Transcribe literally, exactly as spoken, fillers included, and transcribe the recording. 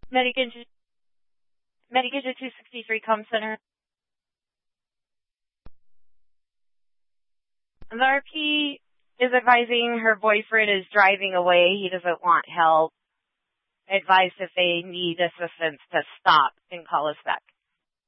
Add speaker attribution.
Speaker 1: Medicaid Medicaid two sixty-three Com Center. The R P is advising her boyfriend is driving away. He doesn't want help. Advised if they need assistance to stop and call us back.